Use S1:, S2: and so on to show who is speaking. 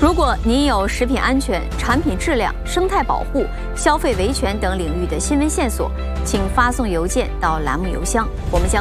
S1: 如果您有食品安全、产品质量、生态保护、消费维权等领域的新闻线索，请发送邮件到栏目邮箱，我们将